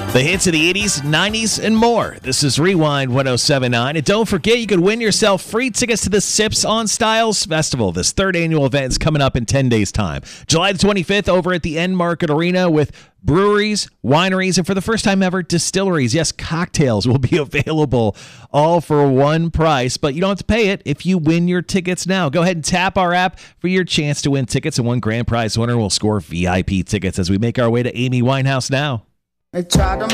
The hits of the 80s, 90s, and more. This is Rewind 1079. And don't forget, you can win yourself free tickets to the Sips on Styles Festival. This third annual event is coming up in 10 days' time. July the 25th over at the End Market Arena with breweries, wineries, and for the first time ever, distilleries. Yes, cocktails will be available all for one price, but you don't have to pay it if you win your tickets now. Go ahead and tap our app for your chance to win tickets, and one grand prize winner will score VIP tickets as we make our way to Amy Winehouse now. I tried to